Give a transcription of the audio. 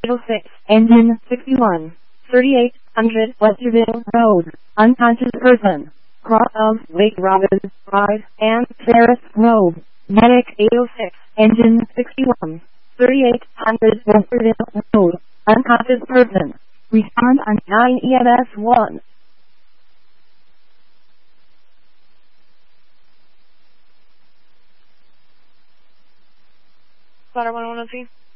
806, engine 61, 3800 Westerville Road, unconscious person, cross of Lake Robin Drive and Terrace Road, medic 806, engine 61, 3800 Westerville Road, unconscious person, respond on 9 EMS 1. Spotter 110.